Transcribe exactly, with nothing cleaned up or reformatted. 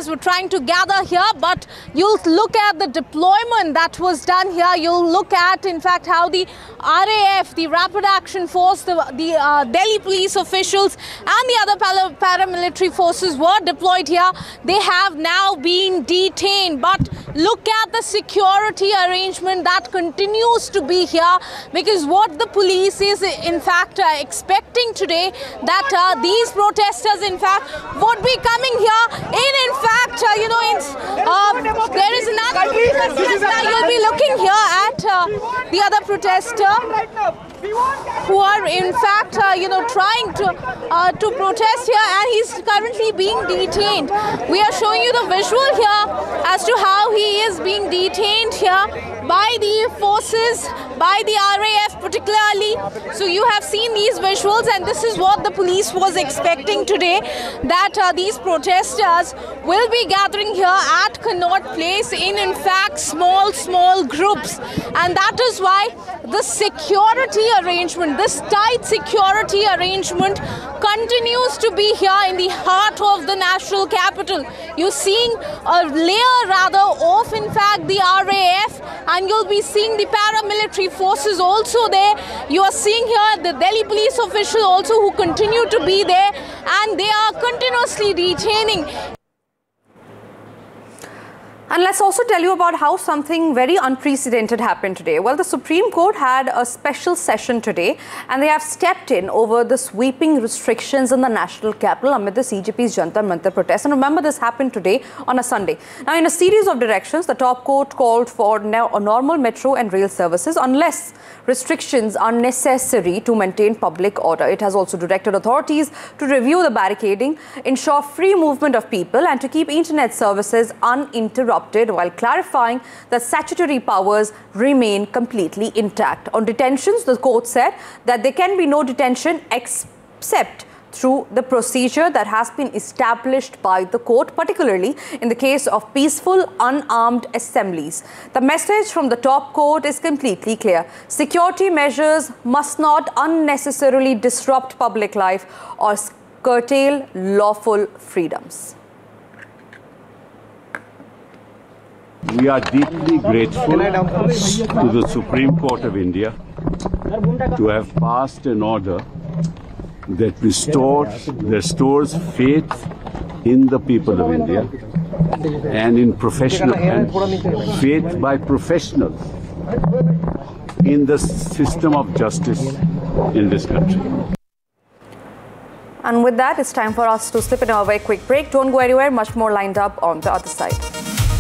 protesters were trying to gather here, but you'll look at the deployment that was done here. You'll look at, in fact, how the R A F, the Rapid Action Force, the, the uh, Delhi police officials and the other para paramilitary forces were deployed here. They have now been detained, but look at the security arrangement that continues to be here, because what the police is in fact uh, expecting today, that uh, these protesters in fact would be coming here in in fact uh, you know in, uh, there is another protester. You'll be looking here at uh, the other protester who are in fact uh, you know trying to uh, to protest here, and he's currently being detained. We are showing you the visual here as to how he is being detained here by the forces, by the R A F particularly. So you have seen these visuals, and this is what the police was expecting today, that uh, these protesters will be gathering here at Connaught Place in in fact small small groups, and that is why the security arrangement, this tight security arrangement continues to be here in the heart of the national capital. You're seeing a layer rather of in fact the R A F, and you'll be seeing the paramilitary forces also there. You are seeing here the Delhi police official also who continue to be there, and they are continuously detaining. And let's also tell you about how something very unprecedented happened today. Well, the Supreme Court had a special session today, and they have stepped in over the sweeping restrictions in the national capital amid the C J P's Jantar Mantar protest. And remember, this happened today on a Sunday. Now, in a series of directions, the top court called for normal metro and rail services unless restrictions are necessary to maintain public order. It has also directed authorities to review the barricading, ensure free movement of people, and to keep internet services uninterrupted, while clarifying that statutory powers remain completely intact. On detentions, the court said that there can be no detention except through the procedure that has been established by the court, particularly in the case of peaceful, unarmed assemblies. The message from the top court is completely clear. Security measures must not unnecessarily disrupt public life or curtail lawful freedoms. We are deeply grateful to the Supreme Court of India to have passed an order that restores, restores faith in the people of India and in professional and faith by professionals in the system of justice in this country. And with that, it's time for us to slip in a very quick break. Don't go anywhere, much more lined up on the other side.